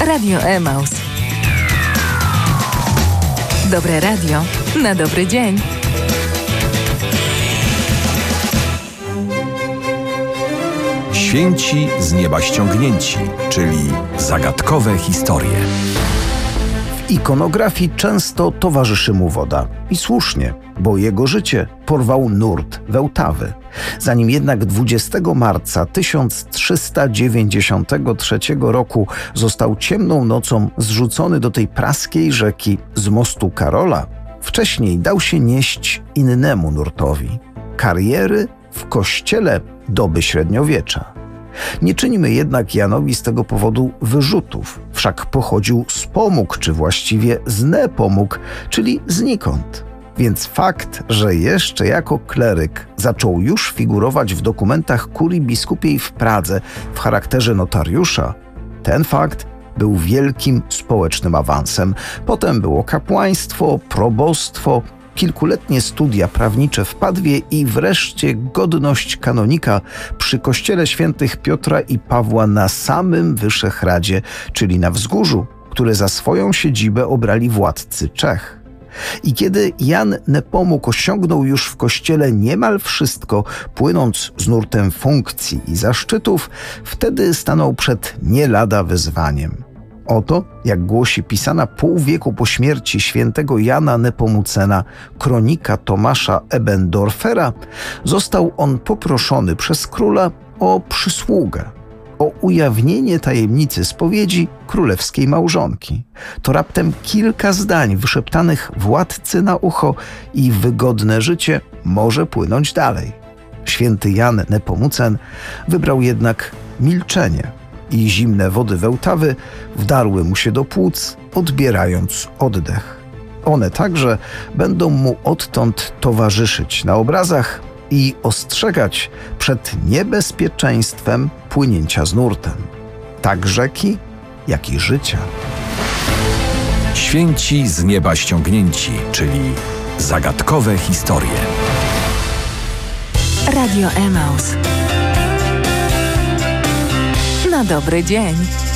Radio Emaus. Dobre radio na dobry dzień. Święci z nieba ściągnięci, czyli zagadkowe historie. W ikonografii często towarzyszy mu woda. I słusznie, bo jego życie porwał nurt Wełtawy. Zanim jednak 20 marca 1393 roku został ciemną nocą zrzucony do tej praskiej rzeki z mostu Karola, wcześniej dał się nieść innemu nurtowi – kariery w kościele doby średniowiecza. Nie czynimy jednak Janowi z tego powodu wyrzutów, wszak pochodził z Pomóg, czy właściwie z Nepomóg, czyli znikąd. Więc fakt, że jeszcze jako kleryk zaczął już figurować w dokumentach kurii biskupiej w Pradze w charakterze notariusza, ten fakt był wielkim społecznym awansem. Potem było kapłaństwo, probostwo, kilkuletnie studia prawnicze w Padwie i wreszcie godność kanonika przy kościele świętych Piotra i Pawła na samym Wyszehradzie, czyli na wzgórzu, które za swoją siedzibę obrali władcy Czech. I kiedy Jan Nepomuk osiągnął już w kościele niemal wszystko, płynąc z nurtem funkcji i zaszczytów, wtedy stanął przed nie lada wyzwaniem. Oto, jak głosi pisana pół wieku po śmierci świętego Jana Nepomucena kronika Tomasza Ebendorfera, został on poproszony przez króla o przysługę, o ujawnienie tajemnicy spowiedzi królewskiej małżonki. To raptem kilka zdań wyszeptanych władcy na ucho i wygodne życie może płynąć dalej. Święty Jan Nepomucen wybrał jednak milczenie i zimne wody Wełtawy wdarły mu się do płuc, odbierając oddech. One także będą mu odtąd towarzyszyć na obrazach i ostrzegać przed niebezpieczeństwem płynięcia z nurtem. Tak rzeki, jak i życia. Święci z nieba ściągnięci, czyli zagadkowe historie. Radio Emaus. Na dobry dzień.